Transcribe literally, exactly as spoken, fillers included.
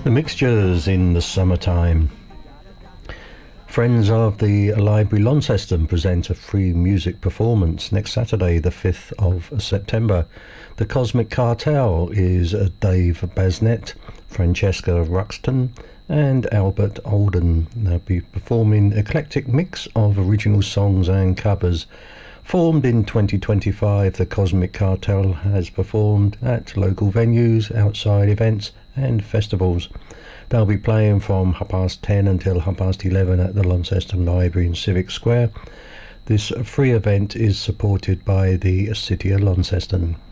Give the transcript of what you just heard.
The Mixtures in the Summertime. Friends of the Library Launceston present a free music performance next Saturday, the fifth of September. The Cosmic Cartel is Dave Basnett, Francesca Ruxton and Albert Alden. They'll be performing an eclectic mix of original songs and covers. Formed in twenty twenty-five, the Cosmic Cartel has performed at local venues, outside events and festivals. They'll be playing from half past ten until half past eleven at the Launceston Library in Civic Square. This free event is supported by the City of Launceston.